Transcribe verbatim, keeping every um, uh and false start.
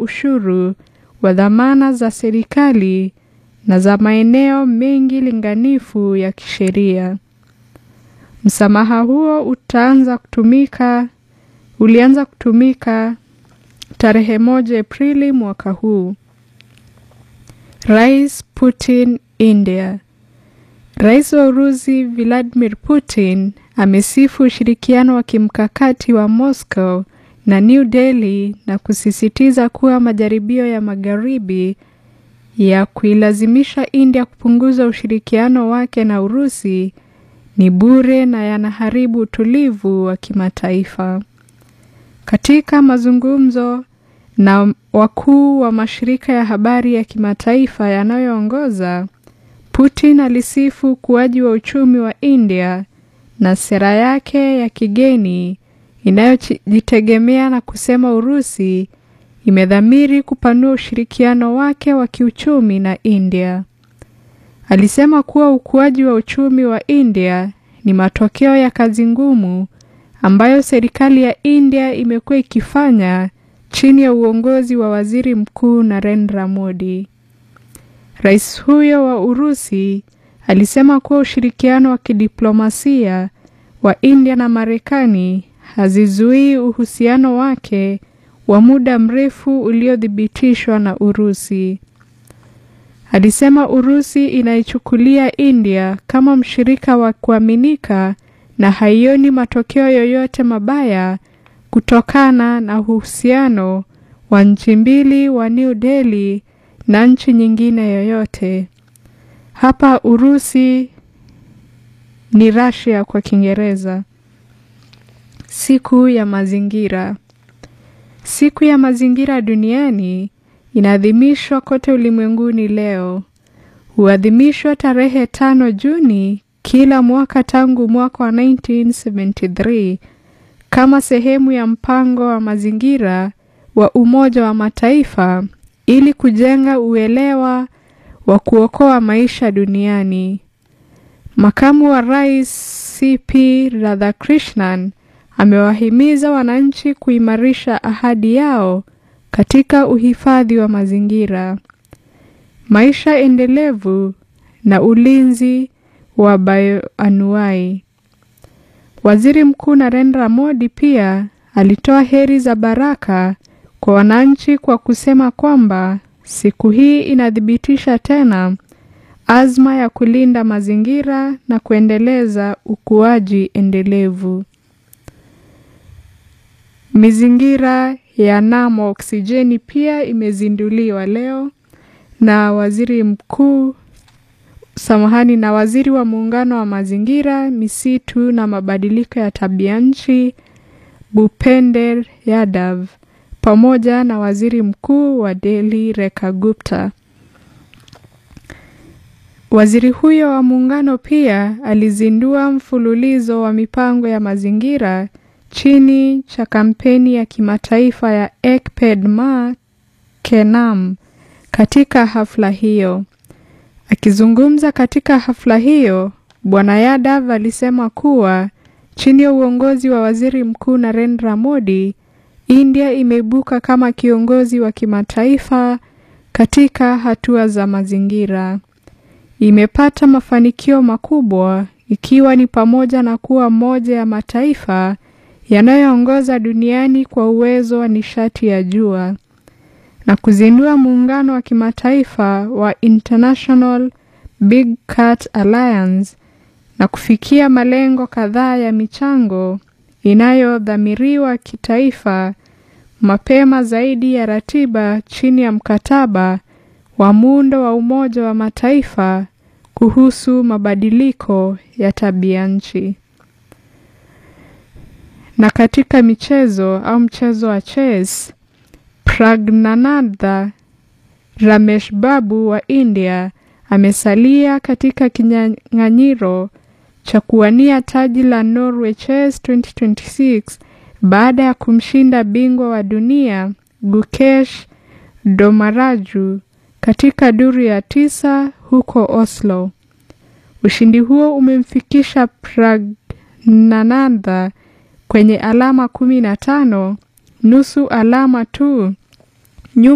ushuru wa dhamana za serikali na za maeneo mengi linganifu ya kisheria. Msamaha huo utaanza kutumika ulianza kutumika tarehe moja Aprili mwaka huu. Rais Putin, India. Rais wa Urusi Vladimir Putin amesifu ushirikiano wa kimkakati wa Moscow na New Delhi na kusisitiza kuwa majaribio ya magharibi ya kuilazimisha India kupunguza ushirikiano wake na Urusi ni bure na yanaharibu utulivu wa kimataifa. Katika mazungumzo na wakuu wa mashirika ya habari ya kimataifa yanayoongoza, Putin alisifu ukuaji wa uchumi wa India na sera yake ya kigeni inayojitegemea na kusema Urusi imedhamiri kupanua ushirikiano wake wa kiuchumi na India. Alisema kuwa ukuaji wa uchumi wa India ni matokeo ya kazi ngumu ambayo serikali ya India imekuwa ikifanya chini ya uongozi wa Waziri Mkuu Narendra Modi. Rais huyo wa Urusi alisema kuwa ushirikiano wa kidiplomasia wa India na Marekani hazizuii uhusiano wake wa muda mrefu uliothibitishwa na Urusi. Alisema Urusi inaichukulia India kama mshirika wa kuaminika na haioni matokeo yoyote mabaya kutokana na uhusiano wa nchi mbili wa New Delhi na nchi nyingine yoyote. Hapa Urusi ni Russia kwa Kiingereza. Siku ya mazingira. Siku ya mazingira duniani inaadhimishwa kote ulimwenguni leo. Huadhimishwa tarehe tano Juni kila mwaka tangu mwaka wa nineteen seventy-three kama sehemu ya mpango wa mazingira wa Umoja wa Mataifa ili kujenga uelewa wa kuokoa maisha duniani. Makamu wa Rais C P Radhakrishnan amewahimiza wananchi kuimarisha ahadi yao katika uhifadhi wa mazingira, maisha endelevu na ulinzi wa bioanuwai. Waziri Mkuu Narendra Modi pia alitoa heri za baraka kwa wananchi kwa kusema kwamba siku hii inadhibitisha tena azma ya kulinda mazingira na kuendeleza ukuaji endelevu. Mizingira ya namo oksijeni pia imezinduliwa leo na waziri mkuu samahani na waziri wa muungano wa mazingira, misitu na mabadiliko ya tabianchi Bhupender Yadav pamoja na waziri mkuu wa Delhi Rekha Gupta. Waziri huyo wa muungano pia alizindua mfululizo wa mipango ya mazingira chini cha kampeni ya kimataifa ya Ek Ped Ma Ke Naam katika hafla hiyo. Akizungumza katika hafla hiyo, Bwana Yadav alisema kuwa chini ya uongozi wa Waziri Mkuu Narendra Modi, India imeibuka kama kiongozi wa kimataifa katika hatua za mazingira. Imepata mafanikio makubwa ikiwa ni pamoja na kuwa moja ya mataifa yanayoongoza duniani kwa uwezo wa nishati ya jua na kuzindua muungano wa kimataifa wa International Big Cat Alliance na kufikia malengo kadhaa ya michango inayodhamiriwa kitaifa mapema zaidi ya ratiba chini ya mkataba wa muundo wa Umoja wa Mataifa kuhusu mabadiliko ya tabianchi. Na katika michezo au mchezo wa chess, Pragnanatha Ramesh Babu wa India amesalia katika kinyang'anyiro cha kuwania taji la Norway Chess twenty twenty-six baada ya kumshinda bingwa wa dunia Gukesh Domaraju katika duru ya tisa huko Oslo. Ushindi huo umemfikisha Pragnanatha kwenye alama kumi na tano, nusu alama tu